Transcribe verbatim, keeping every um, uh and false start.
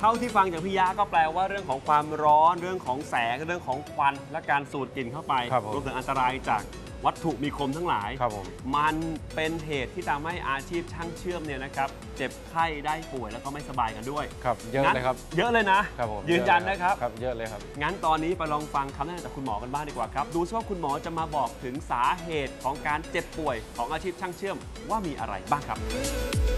ท่าที่ฟังจากพี่ยะก็แปลว่าเรื่องของความร้อนเรื่องของแสงเรื่องของควันและการสูดกลิ่นเข้าไปรวมถึงอันตรายจากวัตถุมีคมทั้งหลายมันเป็นเหตุที่ทำให้อาชีพช่างเชื่อมเนี่ยนะครับเจ็บไข้ได้ป่วยแล้วก็ไม่สบายกันด้วยครับเยอะเลยครับเยอะเลยนะครับยืนยันนะครับครับเยอะเลยครับงั้นตอนนี้ไปลองฟังคำแนะนำจากคุณหมอกันบ้างดีกว่าครับดูซิว่าคุณหมอจะมาบอกถึงสาเหตุของการเจ็บป่วยของอาชีพช่างเชื่อมว่ามีอะไรบ้างครับ